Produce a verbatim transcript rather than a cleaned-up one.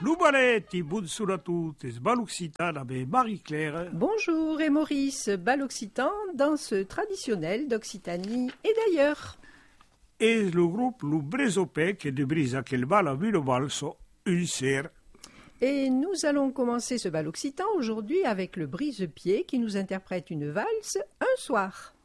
Lubaretti, bonjour à toutes, Baloccitane avec Marie-Claire. Bonjour et Maurice, Balloccitan, danse traditionnelle d'Occitanie et d'ailleurs. Et le groupe Le Bresopè qui de brisa quel bal a vu le balso une serre. Et nous allons commencer ce bal occitan aujourd'hui avec le brise-pied qui nous interprète une valse un soir.